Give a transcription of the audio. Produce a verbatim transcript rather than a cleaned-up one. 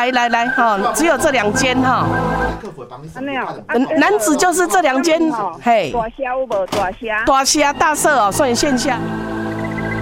来来来哈，只有这两间哈。 安尼哦， 男子就是这两间，嘿。 大虾有无大虾？ 大虾大色哦，算线下。